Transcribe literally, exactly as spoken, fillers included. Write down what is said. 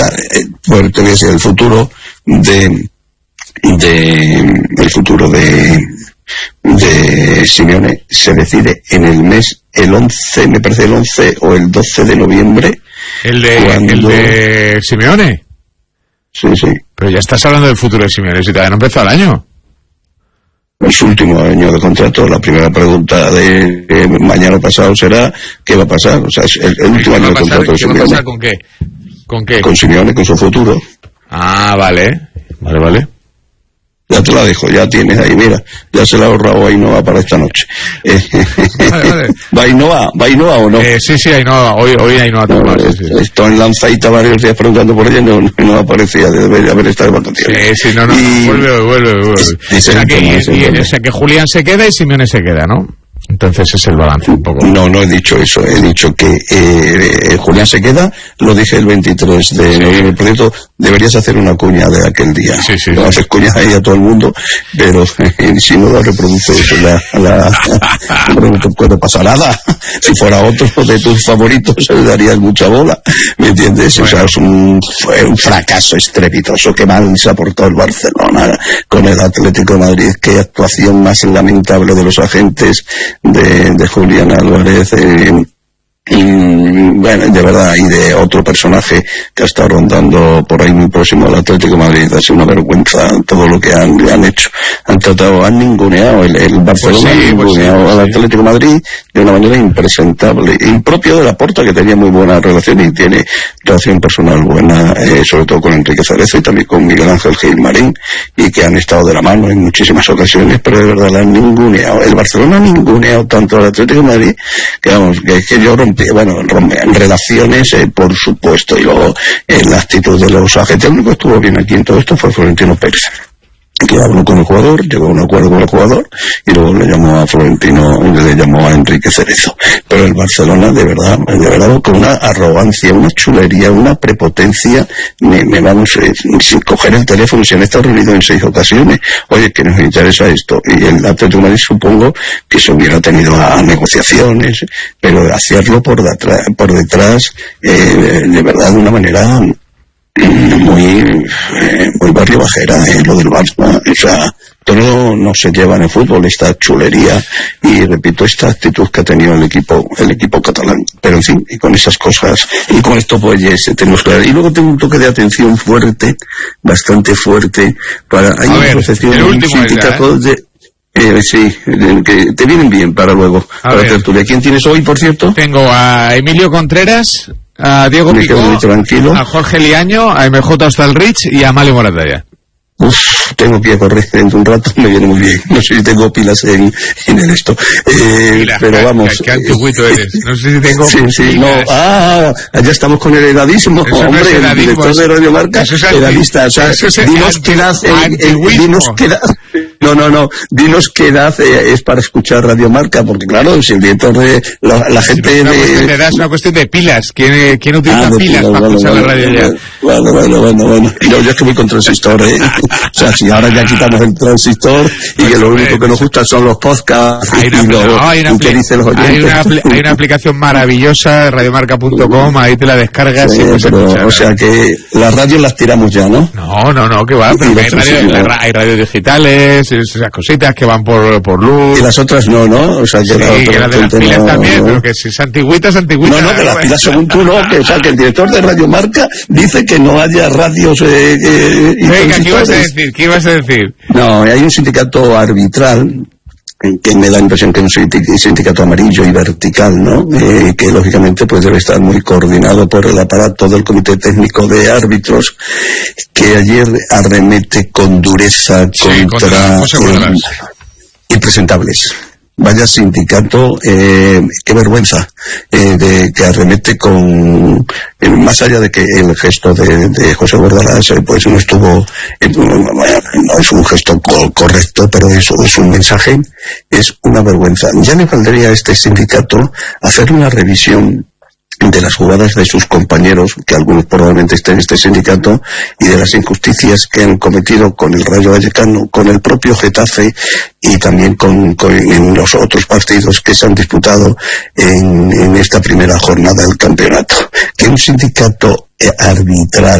ya, eh, bueno, te voy a decir, el futuro de, de, el futuro de, de Simeone se decide en el mes, el once, me parece el once o el doce de noviembre. ¿El de, cuando... el de Simeone? Sí, sí. Pero ya estás hablando del futuro de Simeone, si todavía no empezó el año. En su último año de contrato, la primera pregunta de eh, mañana pasado será ¿qué va a pasar? O sea, es el, el último año de contrato de Simeone. ¿Qué va a pasar con qué? ¿Con qué? Con Simeone, con su futuro. Ah, vale. Vale, vale. Ya te la dejo, ya tienes ahí, mira, ya se la ha ahorrado Ainhoa para esta noche. Vale, vale. ¿Va Ainhoa? ¿Va Ainhoa o no? Eh, sí, sí, Ainhoa, hoy, hoy Ainhoa no, no, sí, sí. Estoy en Lanzaita varios días preguntando por ella y no, no aparecía, debe haber estado de vacaciones. Sí, sí, no, no, y... vuelve, vuelve, vuelve. Es, es o, sea que, y, y, o sea que Julián se queda y Simeone se queda, ¿no? Entonces es el balance un poco. No, no he dicho eso, he dicho que eh, Julián se queda, lo dije el veintitrés de noviembre, por cierto, deberías hacer una cuña de aquel día. Sí, sí. No haces cuñas ahí a todo el mundo, pero eh, si no la reproduces, la, la, no puede pasar nada. Si fuera otro de tus favoritos, le darías mucha bola, ¿me entiendes? Bueno. O sea, es un, fue un fracaso estrepitoso, que mal se ha portado el Barcelona con el Atlético de Madrid, qué actuación más lamentable de los agentes de, de Julián Álvarez, eh, y bueno, de verdad, y de otro personaje que ha estado rondando por ahí muy próximo al Atlético de Madrid. Ha sido una vergüenza todo lo que han, han hecho. Han tratado, han ninguneado el, el Barcelona, pues sí, han ninguneado pues sí, al Atlético de Madrid de una manera impresentable, impropio de Laporta, que tenía muy buena relación y tiene relación personal buena, eh, sobre todo con Enrique Cerezo y también con Miguel Ángel Gilmarín, y que han estado de la mano en muchísimas ocasiones, pero de verdad la han ninguneado. El Barcelona ha ninguneado tanto al Atlético de Madrid que vamos, que es que yo rompí, bueno, en relaciones, eh, por supuesto, y luego en la actitud de los agentes. El único que estuvo bien aquí en todo esto fue Florentino Pérez, que habló con el jugador, llegó a un acuerdo con el jugador y luego le llamó a Florentino, le llamó a Enrique Cerezo. Pero el Barcelona, de verdad, de verdad, con una arrogancia, una chulería, una prepotencia, me, me vamos, eh, sin coger el teléfono, si han estado reunidos en seis ocasiones, oye, que nos interesa esto. Y el Atlético de Madrid, supongo que se hubiera tenido a, a negociaciones, pero hacerlo por detrás, por detrás, eh, de verdad, de una manera muy eh, muy barrio bajera, eh, lo del Barça. O sea, todo no se lleva en el fútbol, esta chulería y, repito, esta actitud que ha tenido el equipo el equipo catalán. Pero en fin, y con esas cosas y con esto pues ya tenemos claro. Y luego tengo un toque de atención fuerte, bastante fuerte, para hay a una ver, asociación, un sindicato de Eh, sí, que te vienen bien para luego, a para hacer tu. ¿Quién tienes hoy, por cierto? Tengo a Emilio Contreras, a Diego Picó, a Jorge Liaño, a M J Hostalrich y a Mario Moratalla. Uf, tengo que correr dentro un rato, me viene muy bien. No sé si tengo pilas en, en el esto. Eh, Mira, pero qué, vamos. Qué antiguito eres. No sé si tengo sí, sí, pilas. No, ah, ya estamos con el edadismo. Eso hombre, no es edadismo, el director de Radio Marca, es edadista. O sea, es dinos qué edad, eh, eh, dinos qué edad. No, no, no, dinos qué edad eh, es para escuchar Radio Marca, porque claro, si el director de la, la gente es una de... cuestión de edad, es una cuestión de pilas. ¿Quién, quién utiliza ah, pilas, pilas para bueno, escuchar bueno, la radio bueno, ya? Bueno, bueno, bueno, bueno. Yo, yo es que voy con transistor, ¿eh? O sea, si ahora ya quitamos el transistor y pues, que lo único que nos gusta son los podcasts hay una, y lo no, hay una, que dicen los oyentes. Hay una, hay una aplicación maravillosa, radiomarca punto com, ahí te la descargas sí, y pues pero, escuchar. O sea que las radios las tiramos ya, ¿no? No, no, no, que va, pero hay, radio, la, hay radios digitales, esas cositas que van por, por luz. Y las otras no, ¿no? O sea, que, sí, la otra que las de las pilas no, también, no. pero que si es antigüita, es antigüita. No, no, que las pilas según tú no, que, o sea, que el director de Radio Marca dice que no haya radios eh, eh, venga, ¿qué ibas a decir? ¿Qué ibas a decir? No, hay un sindicato arbitral que me da la impresión que es un sindicato amarillo y vertical, ¿no? Eh, que lógicamente pues debe estar muy coordinado por el aparato del Comité Técnico de Árbitros, que ayer arremete con dureza sí, contra, contra eh, impresentables. Vaya sindicato, eh, qué vergüenza, eh, de que arremete con, eh, más allá de que el gesto de, de José Bordalás, eh, pues no estuvo, eh, no es un gesto co- correcto, pero eso es un mensaje, es una vergüenza. Ya le valdría a este sindicato hacer una revisión de las jugadas de sus compañeros, que algunos probablemente estén en este sindicato, y de las injusticias que han cometido con el Rayo Vallecano, con el propio Getafe y también con, con en los otros partidos que se han disputado en, en esta primera jornada del campeonato. Que un sindicato arbitral